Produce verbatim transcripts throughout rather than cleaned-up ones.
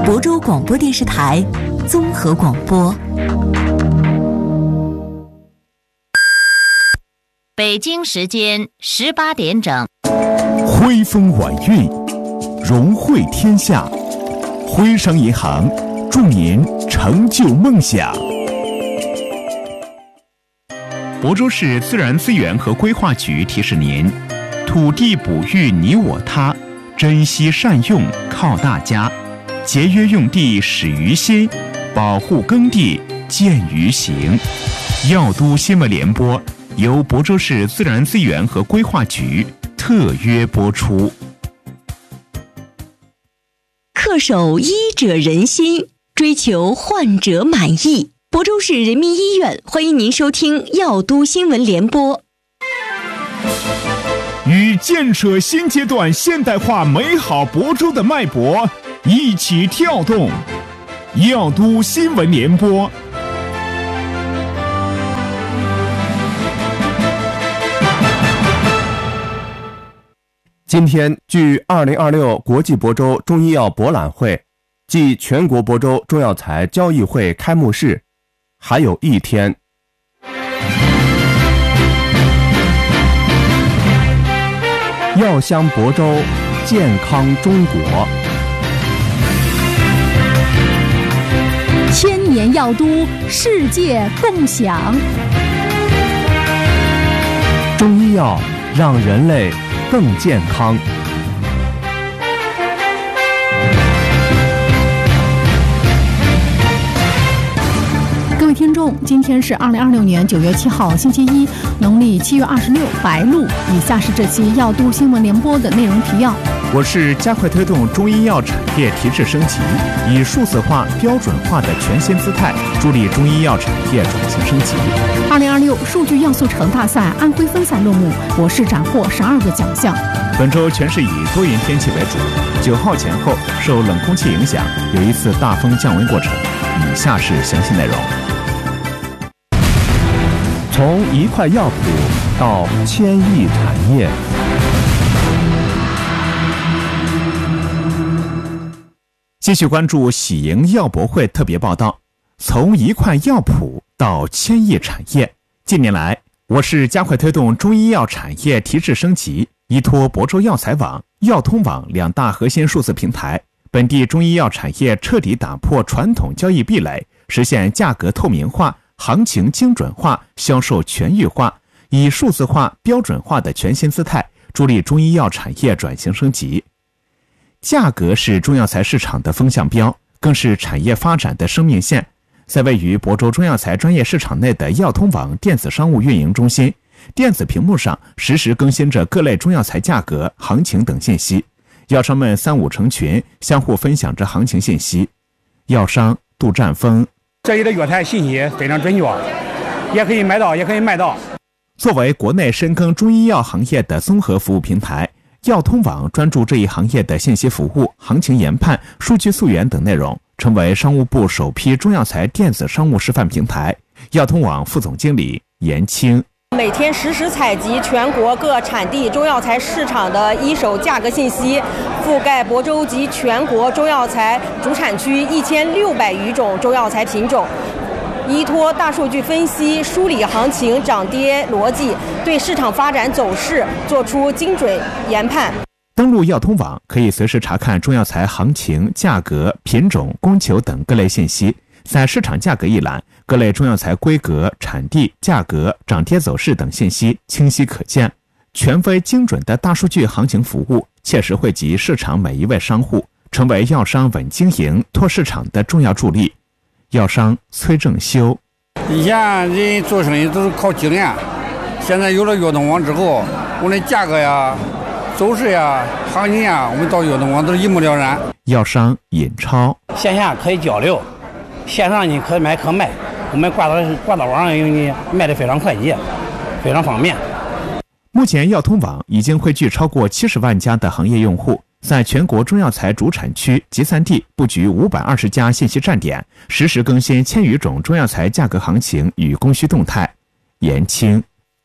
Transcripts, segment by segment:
亳州广播电视台综合广播。 北京时间十八点整。 辉风晚运，荣惠天下。辉商银行祝您成就梦想。亳州市自然资源和规划局提示您：土地哺育你我他，珍惜善用靠大家，节约用地始于心，保护耕地见于行。药都新闻联播由亳州市自然资源和规划局特约播出。 恪守医者仁心，追求患者满意。亳州市人民医院欢迎您收听药都新闻联播。 与建设新阶段现代化美好亳州的脉搏一起跳动，药都新闻联播。 今天，距二零二六国际亳州中医药博览会暨全国亳州中药材交易会开幕式还有一天。药香亳州，健康中国。 千年药都，世界共享。 中医药让人类更健康。 各位听众，今天是二零二六年九月七号，星期一，农历七月二十六，白露。以下是这期药都新闻联播的内容提要。 我市加快推动中医药产业提质升级，以数字化、标准化的全新姿态，助力中医药产业转型升级。 二零二六数据要素城大赛安徽分赛落幕，我市斩获十二个奖项。 本周全市以多云天气为主，九号前后受冷空气影响，有一次大风降温过程。以下是详细内容。 从一块药谱到千亿产业。 继续关注喜迎药博会特别报道。从一块药谱到千亿产业，近年来，我市加快推动中医药产业提质升级，依托亳州药材网、药通网两大核心数字平台，本地中医药产业彻底打破传统交易壁垒，实现价格透明化、行情精准化、销售全域化，以数字化、标准化的全新姿态，助力中医药产业转型升级。价格是中药材市场的风向标，更是产业发展的生命线。在位于亳州中药材专业市场内的药通网电子商务运营中心，电子屏幕上实时更新着各类中药材价格、行情等信息，药商们三五成群，相互分享着行情信息。药商杜占峰： 这里的药材信息非常准确，也可以买到，也可以卖到。 作为国内深耕中医药行业的综合服务平台，药通网专注这一行业的信息服务、行情研判、数据溯源等内容，成为商务部首批中药材电子商务示范平台。药通网副总经理严青： 每天实时采集全国各产地中药材市场的一手价格信息，覆盖亳州及全国中药材主产区一千六百余种中药材品种，依托大数据分析，梳理行情涨跌逻辑，对市场发展走势做出精准研判。 登录药通网可以随时查看中药材行情、价格、品种、供求等各类信息。在市场价格一栏，各类中药材规格、产地、价格、涨跌走势等信息清晰可见。权威精准的大数据行情服务，切实惠及市场每一位商户，成为药商稳经营、拓市场的重要助力。药商崔正修： 以前人做生意都是靠经验，现在有了药通网之后，无论价格呀、走势呀、行情呀，我们到药通网都是一目了然。 药商尹超： 线下可以交流，线上你可买可卖，我们挂到挂到网上，因为你卖的非常快捷，非常方便。 目前药通网已经汇聚超过七十万家的行业用户，在全国中药材主产区集散地布局五百二十家信息站点，实时更新千余种中药材价格行情与供需动态。严青：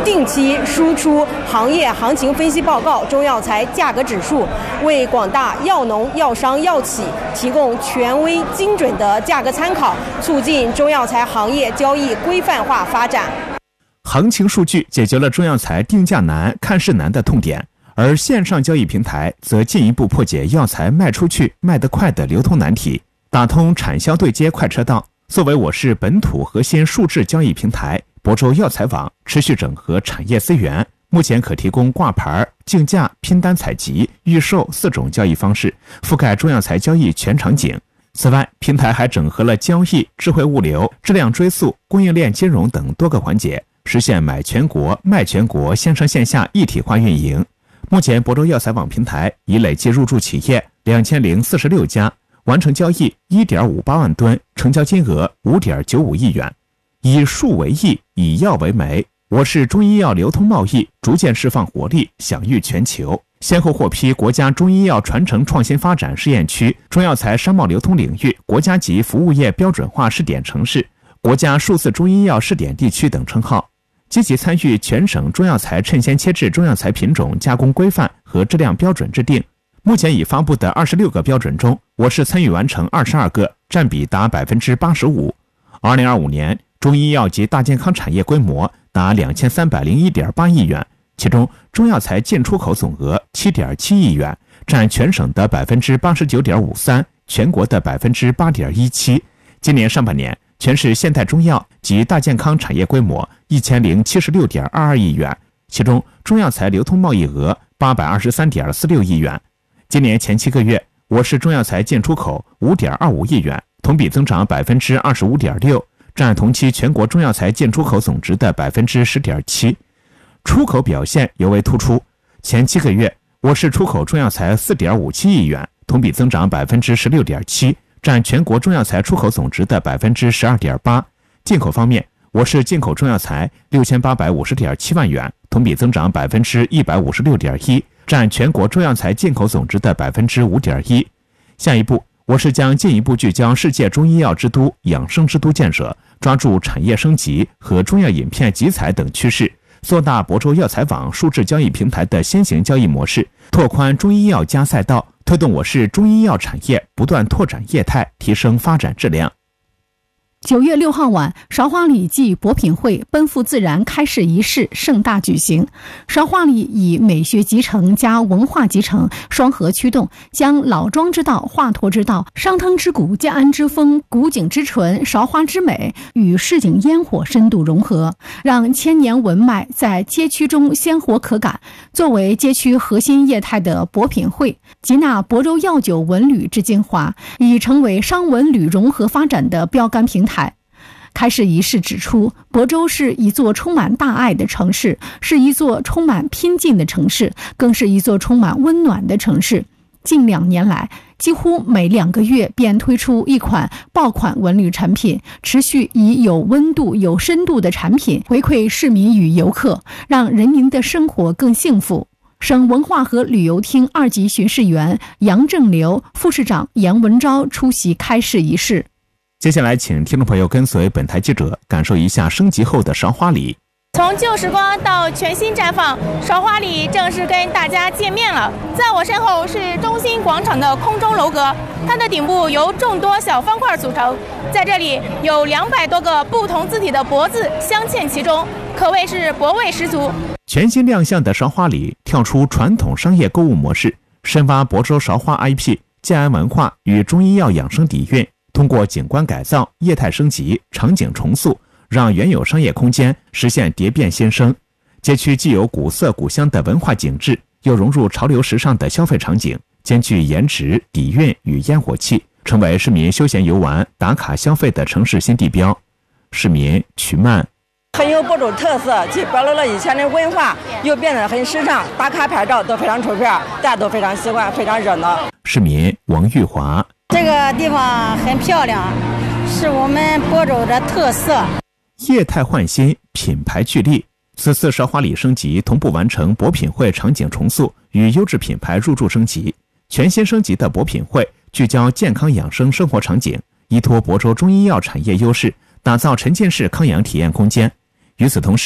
定期输出行业行情分析报告、中药材价格指数，为广大药农、药商、药企提供权威精准的价格参考，促进中药材行业交易规范化发展。 行情数据解决了中药材定价难、看市难的痛点，而线上交易平台则进一步破解药材卖出去、卖得快的流通难题，打通产销对接快车道。作为我市本土核心数字交易平台，亳州药材网持续整合产业资源，目前可提供挂牌、竞价、拼单采集、预售四种交易方式，覆盖中药材交易全场景。此外，平台还整合了交易、智慧物流、质量追溯、供应链金融等多个环节，实现买全国、卖全国线上线下一体化运营。目前，亳州药材网平台已累计入驻企业两千零四十六家，完成交易 一点五八万吨，成交金额 五点九五亿元。以数为益，以药为媒，我市中医药流通贸易逐渐释放活力，享誉全球，先后获批国家中医药传承创新发展试验区、中药材商贸流通领域国家级服务业标准化试点城市、国家数字中医药试点地区等称号，积极参与全省中药材趁先切制中药材品种加工规范和质量标准制定。目前已发布的二十六个标准中，我市参与完成二十二个，占比达百分之八十五。二零二五年，中医药及大健康产业规模达两千三百零一点八亿元，其中中药材进出口总额七点七亿元，占全省的百分之八十九点五三，全国的百分之八点一七。今年上半年，全市现代中药及大健康产业规模一千零七十六点二二亿元，其中中药材流通贸易额八百二十三点四六亿元。今年前七个月，我市中药材进出口五点二五亿元，同比增长百分之二十五点六，占同期全国中药材进出口总值的百分之十点七。出口表现尤为突出，前七个月，我市出口中药材四点五七亿元，同比增长百分之十六点七，占全国中药材出口总值的百分之十二点八。进口方面，我市进口中药材六千八百五十点七万元，同比增长百分之一百五十六点一，占全国中药材进口总值的百分之五点一。下一步，我市将进一步聚焦世界中医药之都、养生之都建设，抓住产业升级和中药饮片集采等趋势，做大亳州药材网数字交易平台的先行交易模式，拓宽中医药加赛道，推动我市中医药产业不断拓展业态，提升发展质量。 九月六号晚，韶华里暨博品会奔赴自然开市仪式盛大举行。韶华里以美学集成加文化集成双核驱动，将老庄之道、华佗之道、商汤之古、建安之风、古井之纯、韶华之美与市井烟火深度融合，让千年文脉在街区中鲜活可感。作为街区核心业态的博品会，集纳亳州药酒文旅之精华，已成为商文旅融合发展的标杆平台。开市仪式指出，亳州是一座充满大爱的城市，是一座充满拼劲的城市，更是一座充满温暖的城市。近两年来，几乎每两个月便推出一款爆款文旅产品，持续以有温度、有深度的产品回馈市民与游客，让人民的生活更幸福。省文化和旅游厅二级巡视员杨正流、副市长杨文昭出席开市仪式。 接下来，请听众朋友跟随本台记者感受一下升级后的韶华里。 从旧时光到全新绽放，韶华里正式跟大家见面了。在我身后是中心广场的空中楼阁，它的顶部由众多小方块组成，在这里有两百多个不同字体的博字镶嵌其中，可谓是博味十足。 全新亮相的韶华里跳出传统商业购物模式，深挖亳州韶华 I P、建安文化与中医药养生底蕴，通过景观改造、业态升级、场景重塑，让原有商业空间实现蝶变新生。街区既有古色古香的文化景致，又融入潮流时尚的消费场景，兼具颜值、底蕴与烟火气，成为市民休闲游玩、打卡消费的城市新地标。市民曲曼很有亳州特色，既保留了以前的文化，又变得很时尚，打卡拍照都非常出片，大家都非常喜欢，非常热闹。 市民王玉华， 这个地方很漂亮，是我们亳州的特色。 业态换新，品牌聚力。此次韶华里升级同步完成博品会场景重塑与优质品牌入驻升级。全新升级的博品会聚焦健康养生生活场景，依托亳州中医药产业优势，打造沉浸式康养体验空间。与此同时，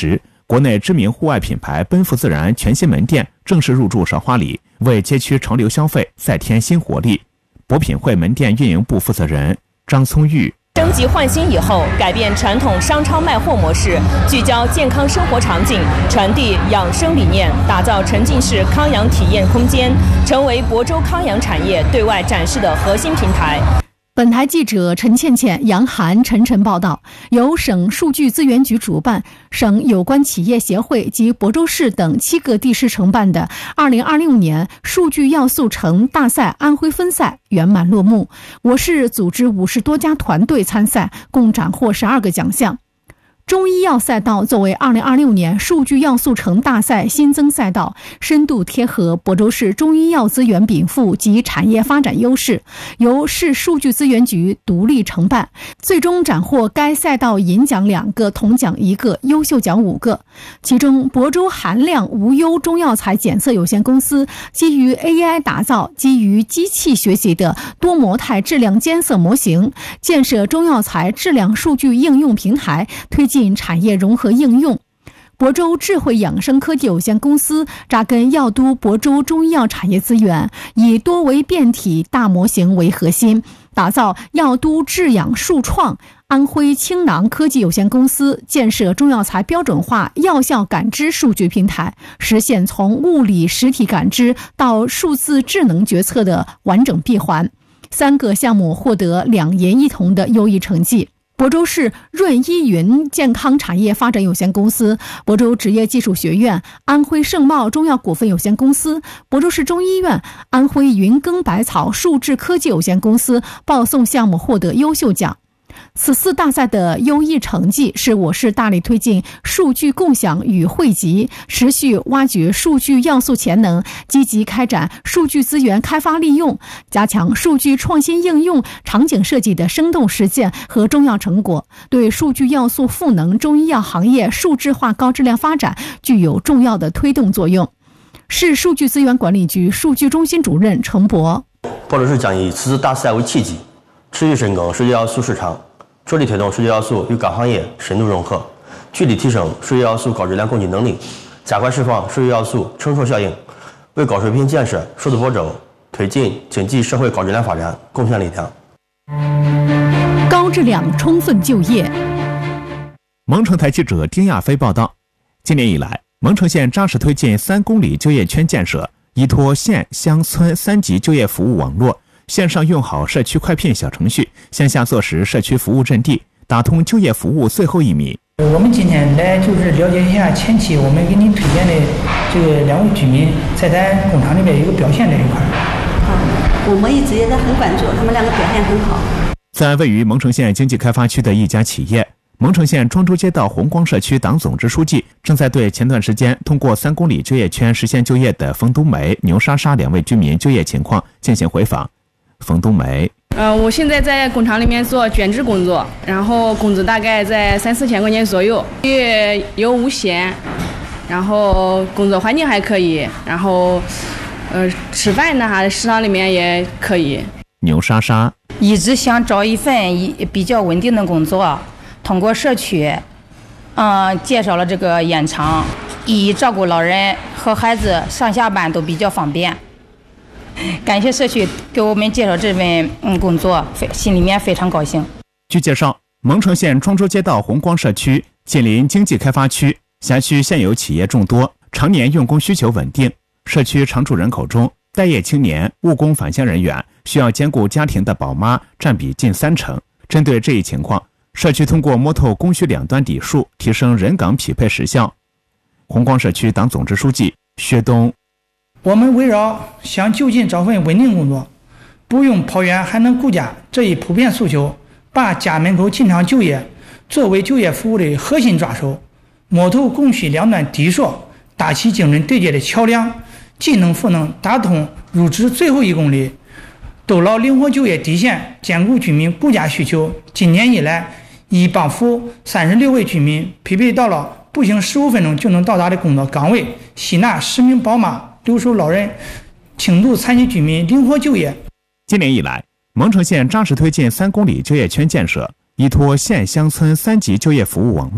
国内知名户外品牌奔赴自然全新门店正式入驻韶华里，为街区潮流消费再添新活力。博品汇门店运营部负责人张聪玉： 升级换新以后，改变传统商超卖货模式，聚焦健康生活场景，传递养生理念，打造沉浸式康养体验空间，成为亳州康养产业对外展示的核心平台。 本台记者陈倩倩、杨涵、陈晨报道，由省数据资源局主办，省有关企业协会及亳州市等七个地市承办的二零二六年数据要素城大赛安徽分赛圆满落幕。我市组织五十多家团队参赛，共斩获十二个奖项。中医药赛道作为二零二六年数据要素城大赛新增赛道，深度贴合亳州市中医药资源禀赋及产业发展优势，由市数据资源局独立承办，最终斩获该赛道银奖两个，铜奖一个，优秀奖五个。其中，亳州含量无忧中药材检测有限公司基于 A I 打造、基于机器学习的多模态质量监测模型，建设中药材质量数据应用平台，推进产业融合应用。亳州智慧养生科技有限公司扎根药都亳州中医药产业资源，以多维变体大模型为核心，打造药都智养数创。安徽青囊科技有限公司建设中药材标准化药效感知数据平台，实现从物理实体感知到数字智能决策的完整闭环。三个项目获得两银一铜的优异成绩。亳州市润一云健康产业发展有限公司、亳州职业技术学院、安徽盛茂中药股份有限公司、亳州市中医院、安徽云耕百草数智科技有限公司报送项目获得优秀奖。此次大赛的优异成绩是我市大力推进数据共享与汇集，持续挖掘数据要素潜能，积极开展数据资源开发利用，加强数据创新应用场景设计的生动实践和重要成果，对数据要素赋能中医药行业数字化高质量发展具有重要的推动作用。市数据资源管理局数据中心主任程博： 亳州市将以此次大赛为契机，持续深耕数据要素市场，着力推动数据要素与各行业深度融合，具体提升数据要素高质量供给能力，加快释放数据要素乘数效应，为高水平建设数字亳州推进经济社会高质量发展贡献力量。 高质量充分就业。 蒙城台记者丁亚飞报道，今年以来，蒙城县扎实推进三公里就业圈建设，依托县乡村三级就业服务网络，线上用好社区快聘小程序，线下做实社区服务阵地，打通就业服务最后一米。 我们今天来就是了解一下前期我们给您推荐的这个两位居民在咱工厂里面一个表现这一块。 好，我们一直也在很关注，他们两个表现很好。 在位于蒙城县经济开发区的一家企业，蒙城县庄州街道红光社区党总支书记正在对前段时间通过三公里就业圈实现就业的冯冬梅、牛莎莎两位居民就业情况进行回访。冯冬梅： 呃，我现在在工厂里面做卷制工作，然后工资大概在三四千块钱左右，月有五险，然后工作环境还可以，然后呃吃饭呢哈，食堂里面也可以。 牛莎莎： 一直想找一份比较稳定的工作，通过社区，嗯、呃，介绍了这个烟厂，以照顾老人和孩子上下班都比较方便。感谢社区给我们介绍这份嗯工作，心里面非常高兴。 据介绍，蒙城县庄州街道红光社区近邻经济开发区，辖区现有企业众多，常年用工需求稳定。社区常住人口中，待业青年、务工返乡人员需要兼顾家庭的宝妈占比近三成。针对这一情况，社区通过摸透供需两端底数，提升人岗匹配时效。红光社区党总支书记薛东： 我们围绕想就近找份稳定工作，不用跑远还能顾家这一普遍诉求，把家门口进厂就业作为就业服务的核心抓手，摸透供需两端底数，搭起精准对接的桥梁，既能赋能打通入职最后一公里，兜牢灵活就业底线，兼顾居民顾家需求。今年以来，已帮扶三十六位居民匹配到了步行十五分钟就能到达的工作岗位，吸纳十名宝妈、留守老人、轻度残疾居民灵活就业。 今年以来，蒙城县扎实推进三公里就业圈建设，依托县乡村三级就业服务网络，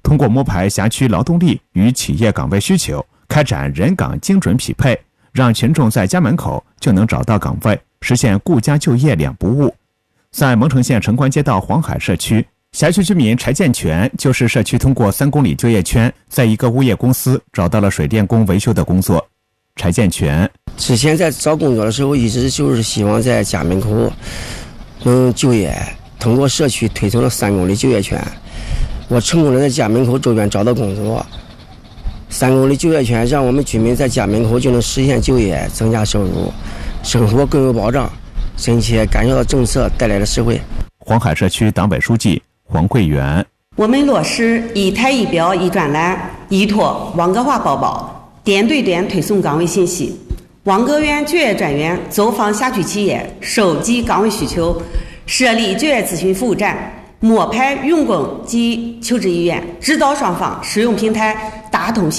通过摸排辖区劳动力与企业岗位需求，开展人岗精准匹配，让群众在家门口就能找到岗位，实现顾家就业两不误。在蒙城县城关街道黄海社区，辖区居民柴建全就是社区通过三公里就业圈，在一个物业公司找到了水电工维修的工作。柴建全之前在找工作的时候，一直就是希望在家门口能就业，通过社区推出了三公里就业圈，我成功的在家门口周边找到工作。三公里就业圈让我们居民在家门口就能实现就业，增加收入，生活更有保障，深切感受到政策带来的实惠。 黄海社区党委书记黄桂元， 我们落实一台一标一专栏，依托网格化报报，点对点推送岗位信息。网格员就业专员走访辖区企业，收集岗位需求，设立就业咨询服务站，摸排用工及求职意愿，指导双方使用平台，打通